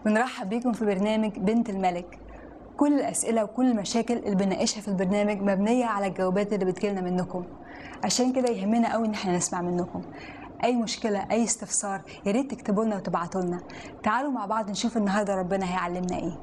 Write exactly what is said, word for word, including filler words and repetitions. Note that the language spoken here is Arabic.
بنرحب بيكم في برنامج بنت الملك. كل الأسئلة وكل المشاكل اللي بنناقشها في البرنامج مبنية على الجوابات اللي بتجيلنا منكم، عشان كده يهمنا قوي إن احنا نسمع منكم. أي مشكلة أي استفسار يا ريت تكتبوا لنا وتبعتوا لنا. تعالوا مع بعض نشوف النهارده ربنا هيعلمنا إيه.